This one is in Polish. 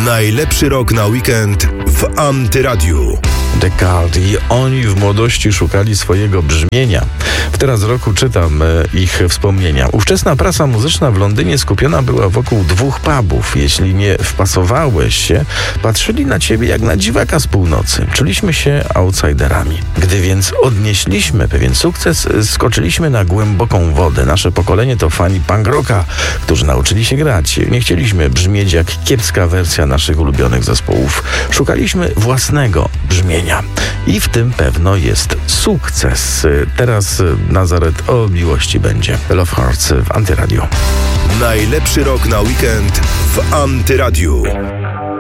Najlepszy rok na weekend w Antyradiu. The Cult i oni w młodości szukali swojego brzmienia. W Teraz roku czytam ich wspomnienia. Ówczesna prasa muzyczna w Londynie skupiona była wokół dwóch pubów. Jeśli nie wpasowałeś się, patrzyli na ciebie jak na dziwaka z północy. Czuliśmy się outsiderami. Gdy więc odnieśliśmy pewien sukces, skoczyliśmy na głęboką wodę. Nasze pokolenie to fani punk rocka, którzy nauczyli się grać. Nie chcieliśmy brzmieć jak kiepska wersja naszych ulubionych zespołów. Szukaliśmy własnego brzmienia. I w tym pewno jest sukces. Teraz Nazaret o miłości będzie. Love Hearts w Antyradiu. Najlepszy rok na weekend w Antyradiu.